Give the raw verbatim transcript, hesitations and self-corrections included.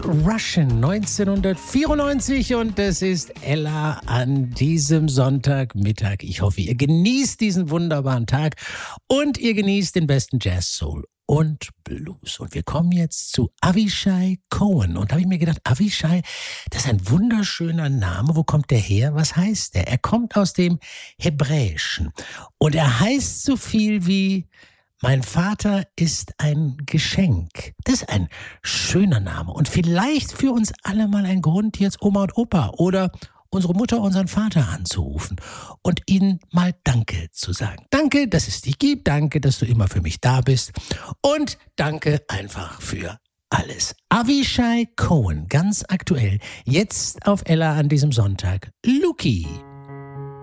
Russian neunzehnhundertvierundneunzig und das ist Ella an diesem Sonntagmittag. Ich hoffe, ihr genießt diesen wunderbaren Tag und ihr genießt den besten Jazz, Soul und Blues. Und wir kommen jetzt zu Avishai Cohen. Und da habe ich mir gedacht, Avishai, das ist ein wunderschöner Name. Wo kommt der her? Was heißt der? Er kommt aus dem Hebräischen. Und er heißt so viel wie: Mein Vater ist ein Geschenk. Das ist ein schöner Name und vielleicht für uns alle mal ein Grund, jetzt Oma und Opa oder unsere Mutter, unseren Vater anzurufen und ihnen mal Danke zu sagen. Danke, dass es dich gibt. Danke, dass du immer für mich da bist. Und danke einfach für alles. Avishai Cohen, ganz aktuell, jetzt auf Ella an diesem Sonntag. Luki.